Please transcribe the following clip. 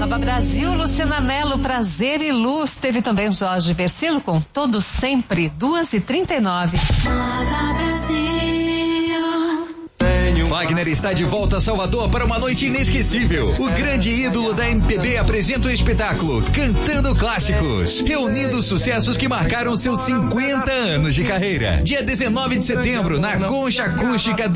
Nova Brasil, Luciana Mello, Prazer e Luz. Teve também Jorge Versilo com Todo Sempre, 2h39. Nova Brasil. Wagner está de volta a Salvador para uma noite inesquecível. O grande ídolo da MPB apresenta o espetáculo Cantando Clássicos, reunindo os sucessos que marcaram seus 50 anos de carreira. Dia 19 de setembro, na Concha Acústica